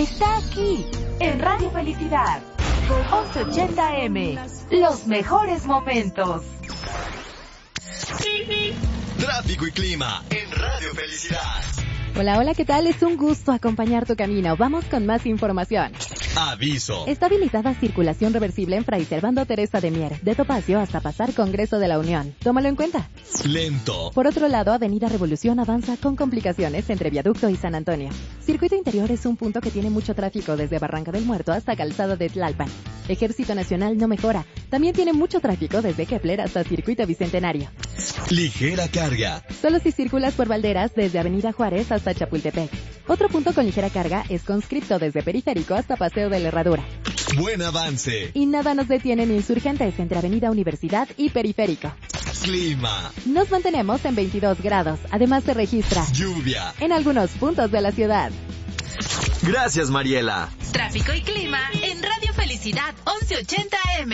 está aquí, en Radio Felicidad, 1180M, los mejores momentos. Tráfico y clima en Radio Felicidad. Hola, hola, ¿qué tal? Es un gusto acompañar tu camino. Vamos con más información. Aviso. Está habilitada circulación reversible en Fray Servando Teresa de Mier, de Topacio hasta pasar Congreso de la Unión. Tómalo en cuenta. Lento. Por otro lado, Avenida Revolución avanza con complicaciones entre Viaducto y San Antonio. Circuito Interior es un punto que tiene mucho tráfico desde Barranca del Muerto hasta Calzada de Tlalpan. Ejército Nacional no mejora. También tiene mucho tráfico desde Kepler hasta Circuito Bicentenario. Ligera carga. Solo si circulas por Valderas desde Avenida Juárez hasta Chapultepec. Otro punto con ligera carga es Conscripto desde Periférico hasta Paseo de la Herradura. Buen avance. Y nada nos detiene en Insurgentes entre Avenida Universidad y Periférico. Clima. Nos mantenemos en 22 grados. Además se registra lluvia en algunos puntos de la ciudad. Gracias, Mariela. Tráfico y clima en Radio Felicidad 1180M.